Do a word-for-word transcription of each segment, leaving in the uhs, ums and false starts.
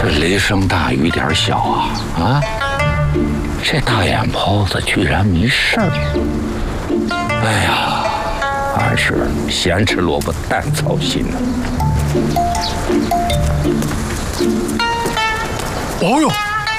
这雷声大雨点小啊啊！这大眼泡子居然没事儿！哎呀，俺是咸吃萝卜淡操心呐！ 哦呦，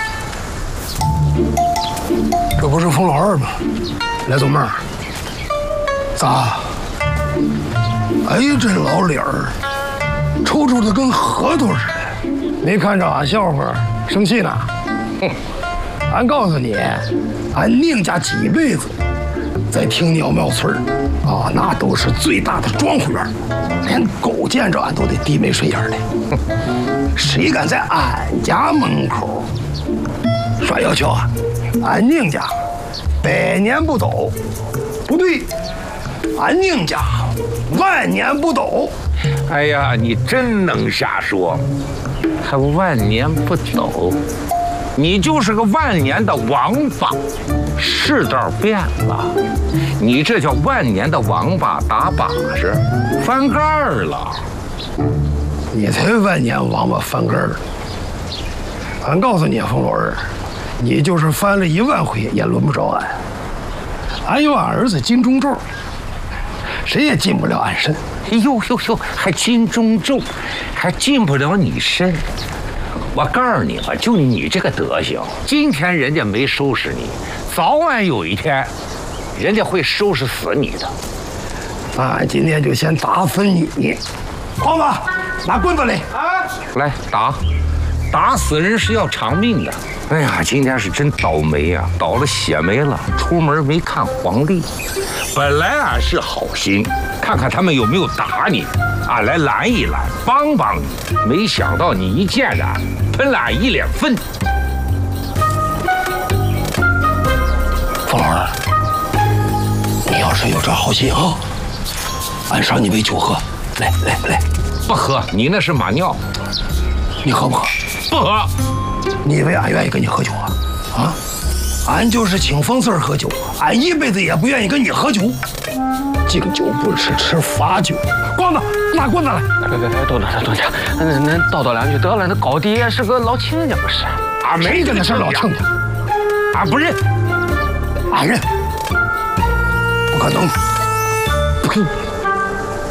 这不是冯老二吗？来，总妹儿，咋？哎呀，这老脸儿，抽抽的跟核桃似的。没看着俺笑话，生气呢？哼！俺告诉你，俺宁家几辈子在听鸟庙村啊，那都是最大的庄户院，连狗见着俺都得低眉顺眼的。谁敢在俺家门口耍要求啊？俺宁家百年不倒，不对，俺宁家万年不倒。 哎呀，你真能瞎说，还万年不倒，你就是个万年的王八。世道变了，你这叫万年的王八打把式，翻盖儿了。 你才万年王八翻盖儿！俺告诉你，冯老二，你就是翻了一万回也轮不着俺。俺有俺儿子金钟罩，谁也进不了俺身。 哎呦呦呦，还金钟罩，还进不了你身。我告诉你吧，就你这个德行，今天人家没收拾你，早晚有一天，人家会收拾死你的。 俺今天就先打死你！黄子，拿棍子来！ 啊，来打，打死人是要偿命的。哎呀，今天是真倒霉呀、啊，倒了血霉了。出门没看黄历，本来俺是好心，看看他们有没有打你，俺来拦一拦，帮帮你。没想到你一见俺，喷了俺一脸粪。 冯老二，你要是有这好心啊，俺赏你杯酒喝。来来来， 不喝，你那是马尿。 你喝不喝？ 不喝。 你以为俺愿意跟你喝酒啊？啊，俺就是请冯四儿喝酒，俺一辈子也不愿意跟你喝酒。敬酒不吃吃罚酒。光子，拿棍子来！ 别别别，多多多家，恁恁叨叨两句得了。那高低也是个老亲家，不是？ 俺没跟他是老亲家， 俺不认， 俺认，不可能，不可能。